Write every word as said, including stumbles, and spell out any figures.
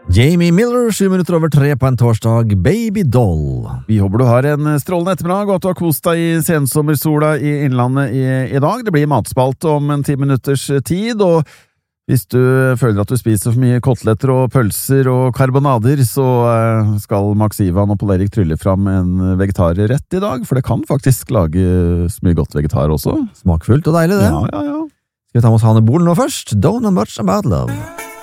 Jamie Miller, sju minutter over tre på en torsdag, Baby Doll. Vi håper du har en strålende ettermiddag, og at du har kost deg i sensommersola i Innlandet i, i dag. Det blir matspalte om en ti minutters tid, og hvis du føler at du spiser for mye koteletter og pølser og karbonader, så skal Max Ivan og Pål Erik trylle fram en vegetarrett i dag, for det kan faktisk lages mye godt vegetar også. Smakfullt og deilig det. Ja, ja, ja. Skal vi ta med oss Hanne Bolen nå først? Don't know much about love.